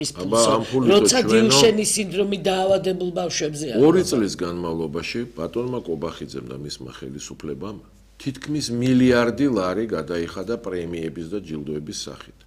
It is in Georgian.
ის როცა დილშენის სინდრომი დაავადებულ ბავშვებზე არის 2 წლის განმავლობაში ბატონმა კობახიძემ და მისმა ხელისუფლებამ თითქმის მილიარდი ლარი გადაიხადა პრემიების და ჯილდოების სახით.